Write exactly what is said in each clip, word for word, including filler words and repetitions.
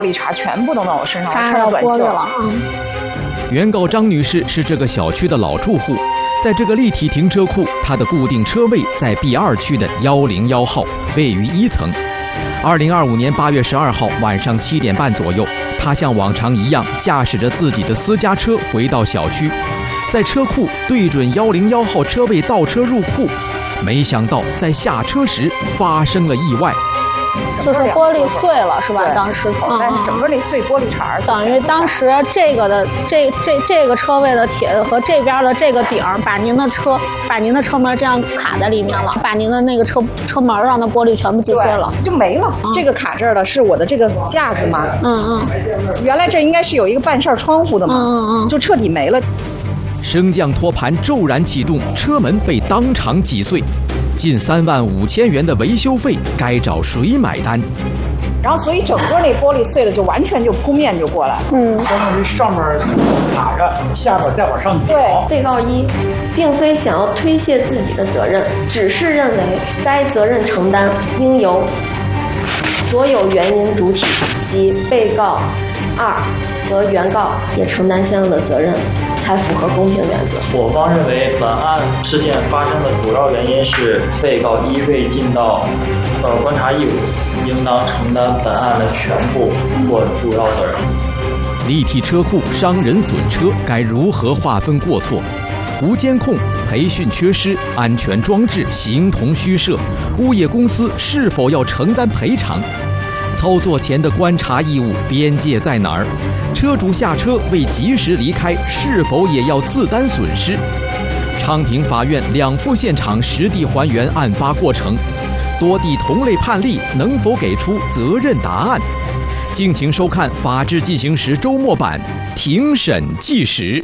璃碴全部都到我身上， 扎到玻璃了。嗯。 原告张女士是这个小区的老住户，在这个立体停车库，她的固定车位在 B 二 区的一零一号，位于一层。二零二五年八月十二号晚上七点半左右，她像往常一样驾驶着自己的私家车回到小区，在车库对准一零一号车位倒车入库，没想到在下车时发生了意外。 就是玻璃碎了，是吧？当时， 嗯，整个那碎玻璃碴， 等于当时这个的这这这个车位的铁和这边的这个顶，把您的车把您的车门这样卡在里面了，把您的那个车车门上的玻璃全部击碎了， 就没了。嗯、这个卡这儿的是我的这个架子嘛？ 嗯嗯。 原来这应该是有一个半扇窗户的嘛？ 嗯嗯嗯。 就彻底没了。 升降托盘骤然启动，车门被当场击碎。近三万五千元的维修费该找谁买单？ 然后所以整个那玻璃碎了，就完全就扑面就过来了。 嗯， 相当于上面卡着，下面再往上顶。 对， 被告一并非想要推卸自己的责任，只是认为该责任承担应由所有原因主体及被告二和原告也承担相应的责任，才符合公平原则。 我方认为，本案事件发生的主要原因是被告一未尽到呃观察义务，应当承担本案的全部或主要责任。 立体车库伤人损车该如何划分过错？无监控、培训缺失、安全装置形同虚设，物业公司是否要承担赔偿？操作前的观察义务边界在哪儿？车主下车未及时离开，是否也要自担损失？昌平法院两副现场实地还原案发过程，多地同类判例能否给出责任答案？敬请收看《法治进行时》周末版庭审纪实。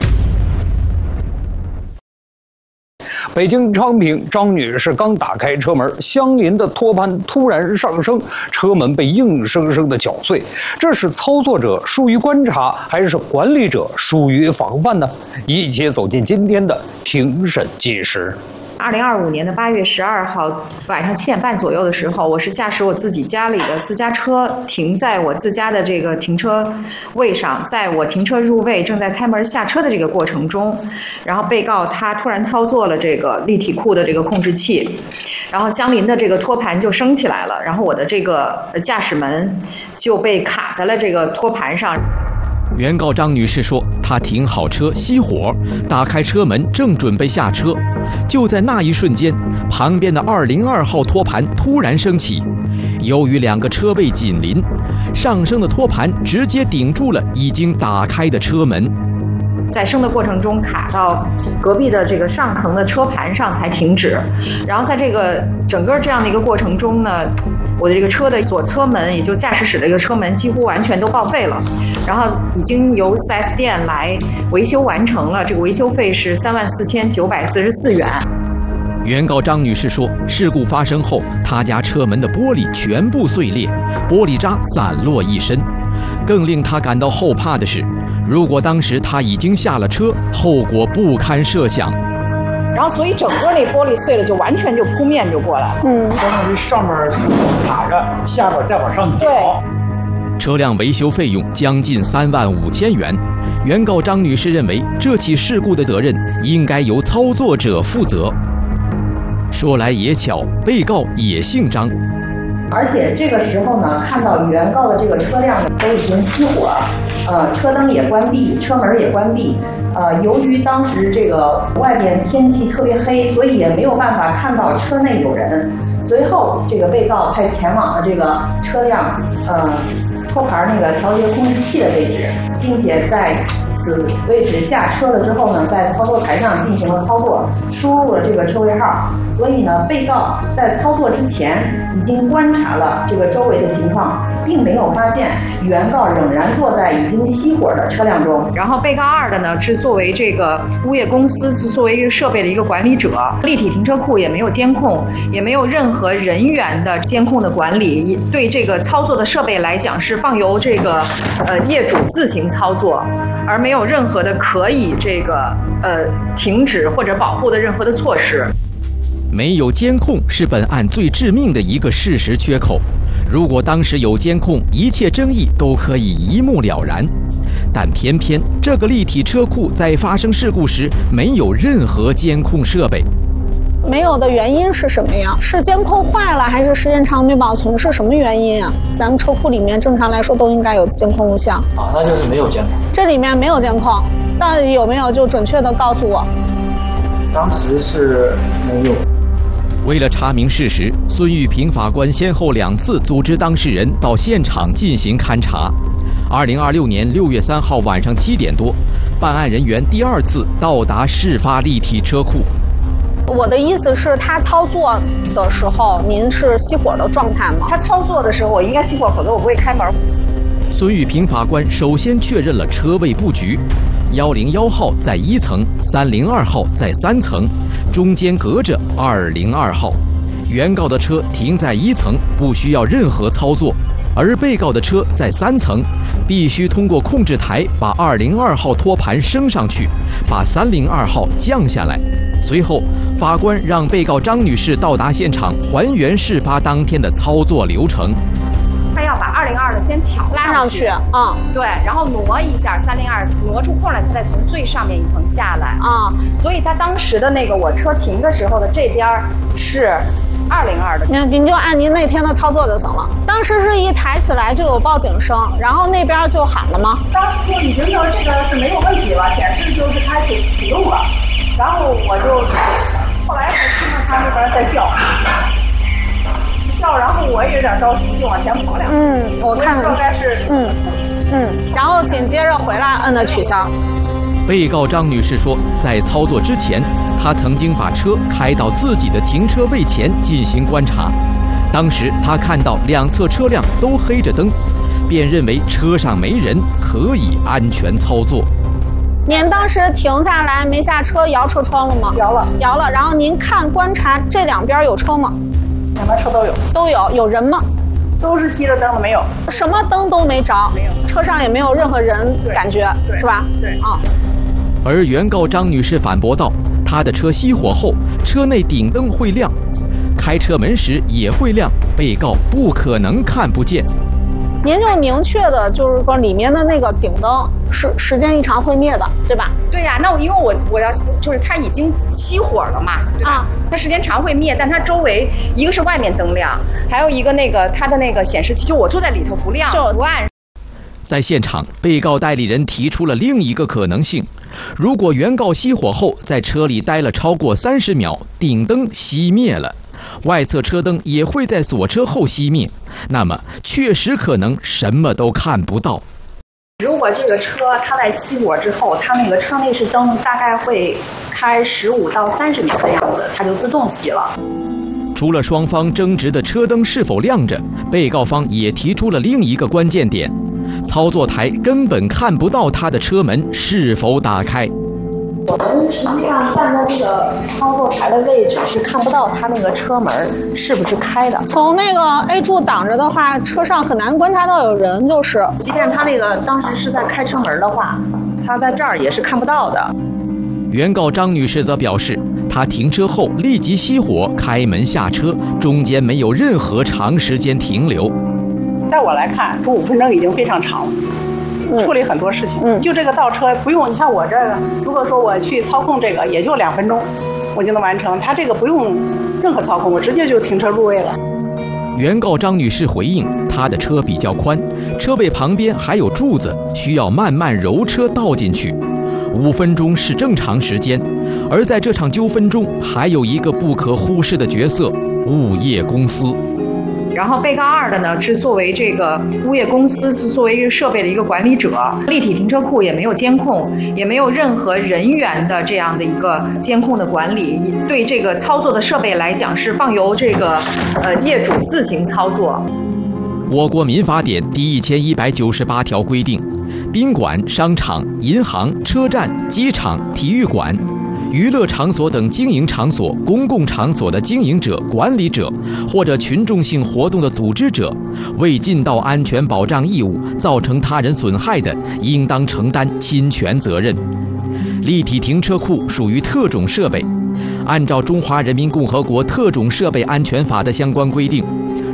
北京昌平，张女士刚打开车门，相邻的托盘突然上升，车门被硬生生的绞碎。这是操作者疏于观察，还是管理者疏于防范呢？一起走进今天的庭审纪实。 二零二五年的八月十二号晚上七点半左右的时候，我是驾驶我自己家里的私家车停在我自家的这个停车位上，在我停车入位正在开门下车的这个过程中，然后被告他突然操作了这个立体库的这个控制器，然后相邻的这个托盘就升起来了，然后我的这个驾驶门就被卡在了这个托盘上。 原告张女士说，她停好车熄火，打开车门正准备下车，就在那一瞬间，旁边的二零二号托盘突然升起。由于两个车位紧邻，上升的托盘直接顶住了已经打开的车门， 在升的过程中卡到隔壁的这个上层的车盘上才停止。然后在这个整个这样的一个过程中呢，我的这个车的左侧门，也就驾驶室的一个车门几乎完全都报废了，然后已经由 四 S 店来维修完成了，这个维修费是三万四千九百四十四元。 原告张女士说，事故发生后，她家车门的玻璃全部碎裂，玻璃渣散落一身。更令她感到后怕的是，如果当时她已经下了车，后果不堪设想。 然后所以整个那玻璃碎了，就完全就扑面就过来了。 嗯，相当于上面卡着，下面再往上顶。 对。 车辆维修费用将近三万五千元。原告张女士认为，这起事故的责任应该由操作者负责。说来也巧，被告也姓张。 而且这个时候呢，看到原告的这个车辆都已经熄火，呃，车灯也关闭，车门也关闭。呃，由于当时这个外边天气特别黑，所以也没有办法看到车内有人。随后，这个被告才前往了这个车辆呃托盘那个调节控制器的位置，并且在此位置下车了之后呢，在操作台上进行了操作，输入了这个车位号。所以呢，被告在操作之前已经观察了这个周围的情况，并没有发现原告仍然坐在已经熄火的车辆中。 然后被告二的呢，是作为这个物业公司是作为这个设备的一个管理者，立体停车库也没有监控，也没有任何人员的监控的管理，对这个操作的设备来讲是放由这个呃业主自行操作，而没有任何的可以这个呃停止或者保护的任何的措施。 没有监控是本案最致命的一个事实缺口。 如果当时有监控，一切争议都可以一目了然。但偏偏这个立体车库在发生事故时没有任何监控设备。 没有的原因是什么呀？是监控坏了，还是时间长没保存？是什么原因啊？咱们车库里面正常来说都应该有监控录像啊，那就是没有监控。 这里面没有监控，到底有没有？就准确的告诉我。 当时是没有。 为了查明事实，孙玉平法官先后两次组织当事人到现场进行勘查。二零二六年六月三号晚上七点多，办案人员第二次到达事发立体车库。 我的意思是，他操作的时候，您是熄火的状态吗？ 他操作的时候，我应该熄火，否则我不会开门。 孙玉平法官首先确认了车位布局：一零一号在一层，三零二号在三层，中间隔着二零二号。原告的车停在一层，不需要任何操作，而被告的车在三层，必须通过控制台把二零二号托盘升上去，把三零二号降下来。随后，法官让被告张女士到达现场，还原事发当天的操作流程。 他要把二零二的先挑拉上去，嗯， 对，然后挪一下三零二，挪出空来，他再从最上面一层下来啊、嗯。所以他当时的那个我车停的时候的这边是二零二的。 您您就按您那天的操作就行了。当时是一抬起来就有报警声，然后那边就喊了吗？ 当时就已经就这个是没有问题了，显示就是开始启动了。然后我就后来我听到他那边在叫。叫，然后我也有点着急，就往前跑两步。 嗯，我看应该是嗯嗯，然后紧接着回来摁的取消。 被告张女士说，在操作之前，她曾经把车开到自己的停车位前进行观察，当时她看到两侧车辆都黑着灯，便认为车上没人，可以安全操作。 您当时停下来没下车摇车窗了吗？ 摇了， 摇了。然后您看观察这两边有车吗？ 两边车都有， 都有。有人吗？ 都是熄着灯的，没有， 什么灯都没着， 没有， 车上也没有任何人感觉，是吧？ 对， 啊、嗯。 而原告张女士反驳道，她的车熄火后，车内顶灯会亮，开车门时也会亮，被告不可能看不见。 您就明确的就是说，里面的那个顶灯是时间一长会灭的，对吧？ 对呀、啊，那我因为我我要就是它已经熄火了嘛，对吧？啊，它时间长会灭，但它周围一个是外面灯亮，还有一个那个它的那个显示器，就我坐在里头不亮，不按。 在现场，被告代理人提出了另一个可能性：如果原告熄火后在车里待了超过三十秒，顶灯熄灭了，外侧车灯也会在锁车后熄灭，那么确实可能什么都看不到。 如果这个车它在熄火之后，它那个车内饰灯大概会开十五到三十秒的样子，它就自动熄了。 除了双方争执的车灯是否亮着，被告方也提出了另一个关键点：操作台根本看不到他的车门是否打开。 我们实际上站在这个操作台的位置是看不到它那个车门是不是开的。 从那个 A 柱挡着的话，车上很难观察到有人，就是。 即便他那个当时是在开车门的话，他在这儿也是看不到的。 原告张女士则表示，她停车后立即熄火，开门下车，中间没有任何长时间停留。 在我来看，这五分钟已经非常长了。处理很多事情，嗯，就这个倒车不用，你像我这个，如果说我去操控这个，也就两分钟，我就能完成。他这个不用任何操控，我直接就停车入位了。 原告张女士回应，她的车比较宽，车位旁边还有柱子，需要慢慢揉车倒进去。五分钟是正常时间，而在这场纠纷中，还有一个不可忽视的角色——物业公司。 然后被告二的呢是作为这个物业公司是作为这个设备的一个管理者，立体停车库也没有监控，也没有任何人员的这样的一个监控的管理，对这个操作的设备来讲是放由这个呃业主自行操作。 我国民法典第一千一百九十八条规定，宾馆、商场、银行、车站、机场、体育馆、娱乐场所等经营场所、公共场所的经营者、管理者或者群众性活动的组织者，为尽到安全保障义务，造成他人损害的，应当承担侵权责任。立体停车库属于特种设备，按照《中华人民共和国特种设备安全法》的相关规定，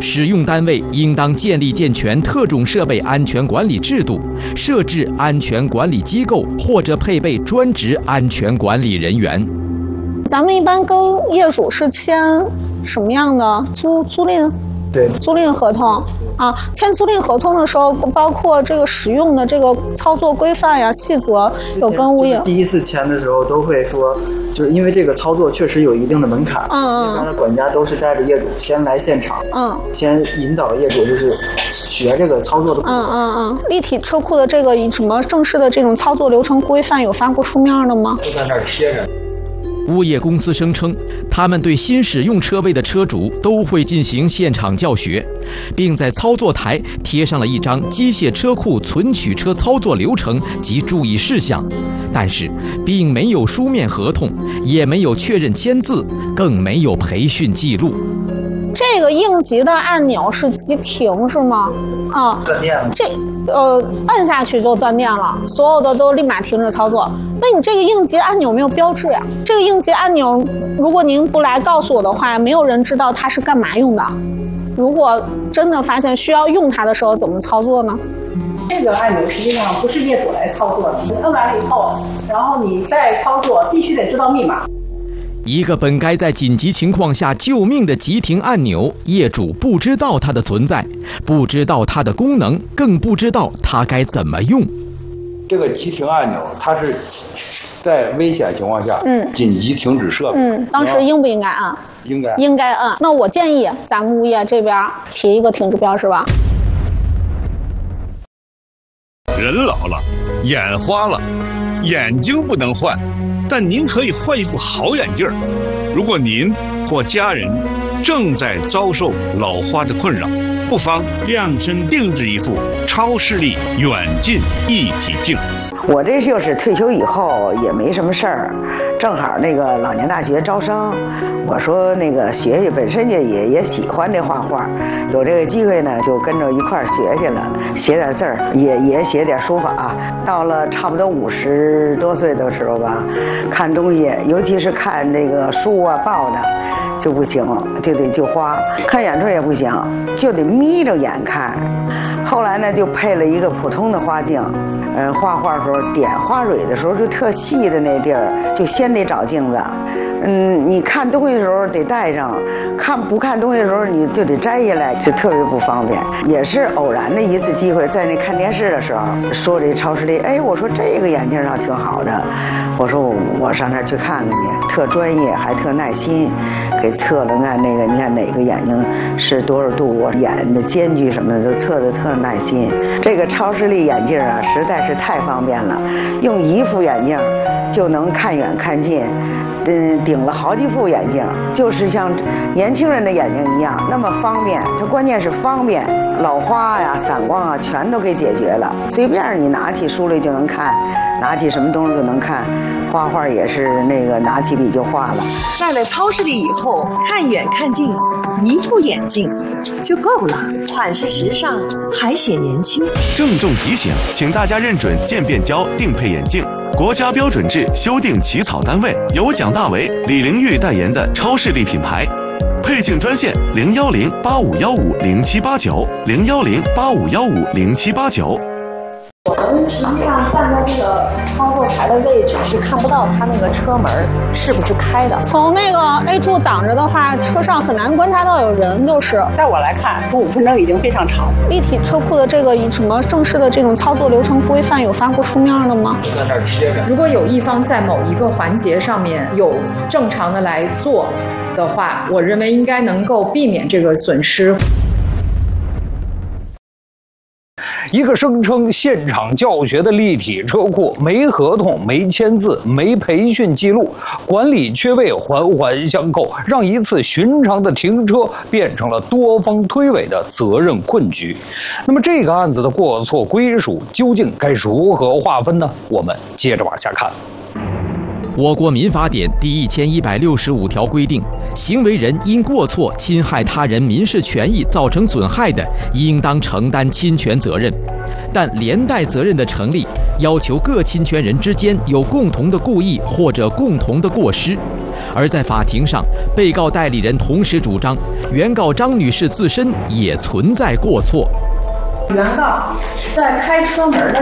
使用单位应当建立健全特种设备安全管理制度，设置安全管理机构或者配备专职安全管理人员。 咱们一般跟业主是签什么样的租租赁？ 对， 租赁合同啊，签租赁合同的时候，包括这个使用的这个操作规范呀、细则，有跟物业第一次签的时候都会说，就是因为这个操作确实有一定的门槛， 嗯嗯， 一般的管家都是带着业主先来现场， 嗯， 先引导业主就是学这个操作的步骤。 嗯嗯嗯，立体车库的这个什么正式的这种操作流程规范有发过书面的吗？ 就在那儿贴着。 物业公司声称，他们对新使用车位的车主都会进行现场教学，并在操作台贴上了一张机械车库存取车操作流程及注意事项，但是并没有书面合同，也没有确认签字，更没有培训记录。 这个应急的按钮是急停是吗？啊， 断电了。 这呃按下去就断电了，所有的都立马停止操作。那你这个应急按钮没有标志呀？这个应急按钮，如果您不来告诉我的话，没有人知道它是干嘛用的。如果真的发现需要用它的时候，怎么操作呢？ 这个按钮实际上不是业主来操作的，你摁完了以后，然后你再操作必须得知道密码。 一个本该在紧急情况下救命的急停按钮，业主不知道它的存在，不知道它的功能，更不知道它该怎么用。 这个急停按钮，它是在危险情况下，嗯，紧急停止设备。 嗯，当时应不应该按？ 应该， 应该按。那我建议咱们物业这边提一个停止标识吧。 人老了，眼花了，眼睛不能换。但您可以换一副好眼镜儿。如果您或家人正在遭受老花的困扰，不妨量身定制一副超视力远近一体镜。 我这就是退休以后也没什么事儿，正好那个老年大学招生，我说那个学学，本身也也也喜欢这画画，有这个机会呢，就跟着一块儿学去了，写点字儿，也也写点书法。到了差不多五十多岁的时候吧，看东西，尤其是看那个书啊报的，就不行，就得就花。看远处也不行，就得眯着眼看。后来呢，就配了一个普通的花镜。嗯，画画的时候点花蕊的时候就特细的那地儿，就先得找镜子。嗯，你看东西的时候得带上，看不看东西的时候你就得摘下来，就特别不方便。也是偶然的一次机会，在那看电视的时候说这超视力，哎，我说这个眼镜上挺好的，我说我我上那儿去看看去，特专业还特耐心，给测了看那个，你看哪个眼睛是多少度，我眼的间距什么的都测得特耐心。这个超视力眼镜啊，实在是太方便了，用一副眼镜就能看远看近。嗯，顶了好几副眼镜，就是像年轻人的眼睛一样，那么方便。它关键是方便，老花呀、散光啊，全都给解决了。随便你拿起书来就能看，拿起什么东西就能看。画画也是那个拿起笔就画了。 戴了超视力以后，看远看近，一副眼镜就够了，款式时尚，还显年轻。 郑重提醒，请大家认准渐变胶定配眼镜。国家标准制修订起草单位由蒋大为、李玲玉代言的超视力品牌，配镜专线零幺零八五幺五零七八九零幺零八五幺五零七八九。 我们实际上站在这个操作台的位置是看不到它那个车门是不是开的。从那个 A 柱挡着的话，车上很难观察到有人，就是。 在我来看，十五分钟已经非常长了。 立体车库的这个什么正式的这种操作流程规范有发过书面的吗？ 在那儿贴着。 如果有一方在某一个环节上面有正常的来做的话，我认为应该能够避免这个损失。 一个声称现场教学的立体车库，没合同、没签字、没培训记录，管理缺位环环相扣，让一次寻常的停车变成了多方推诿的责任困局。那么这个案子的过错归属究竟该如何划分呢？我们接着往下看。 我国民法典第一千一百六十五条规定，行为人因过错侵害他人民事权益造成损害的，应当承担侵权责任。但连带责任的成立，要求各侵权人之间有共同的故意或者共同的过失。 而在法庭上，被告代理人同时主张，原告张女士自身也存在过错。 原告在开车门的